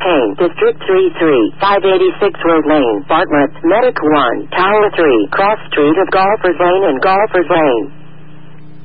Kane, District 33, 586 Road Lane, Bartlett, Medic 1, Tower 3, Cross Street of Golfers Lane and Golfers Lane.